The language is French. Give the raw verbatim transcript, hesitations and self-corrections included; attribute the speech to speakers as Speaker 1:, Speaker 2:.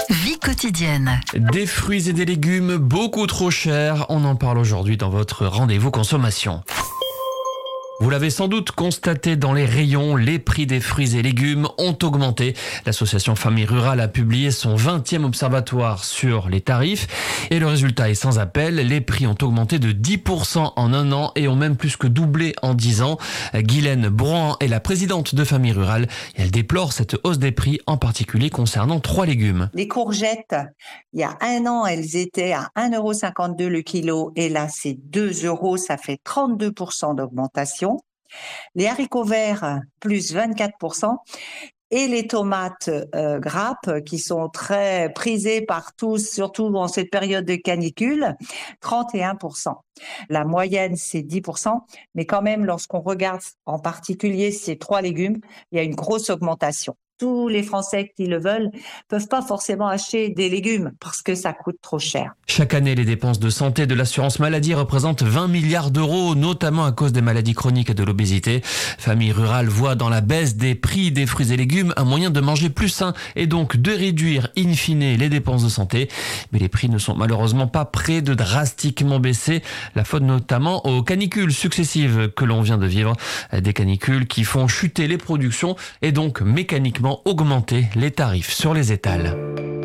Speaker 1: Vie quotidienne.
Speaker 2: Des fruits et des légumes beaucoup trop chers. On en parle aujourd'hui dans votre rendez-vous consommation. Vous l'avez sans doute constaté dans les rayons, les prix des fruits et légumes ont augmenté. L'association Famille Rurale a publié son vingtième observatoire sur les tarifs et le résultat est sans appel. Les prix ont augmenté de dix pour cent en un an et ont même plus que doublé en dix ans. Guylaine Brouan est la présidente de Famille Rurale et elle déplore cette hausse des prix, en particulier concernant trois légumes.
Speaker 3: Les courgettes, il y a un an, elles étaient à un euro cinquante-deux le kilo et là, c'est deux euros, ça fait trente-deux pour cent d'augmentation. Les haricots verts, plus vingt-quatre pour cent. Et les tomates euh, grappes, qui sont très prisées par tous, surtout en cette période de canicule, trente et un pour cent. La moyenne, c'est dix pour cent. Mais quand même, lorsqu'on regarde en particulier ces trois légumes, il y a une grosse augmentation. Tous les Français qui le veulent peuvent pas forcément acheter des légumes parce que ça coûte trop cher.
Speaker 2: Chaque année, les dépenses de santé de l'assurance maladie représentent vingt milliards d'euros, notamment à cause des maladies chroniques et de l'obésité. Famille Rurale voit dans la baisse des prix des fruits et légumes un moyen de manger plus sain et donc de réduire in fine les dépenses de santé. Mais les prix ne sont malheureusement pas près de drastiquement baisser. La faute notamment aux canicules successives que l'on vient de vivre. Des canicules qui font chuter les productions et donc mécaniquement augmenter les tarifs sur les étals.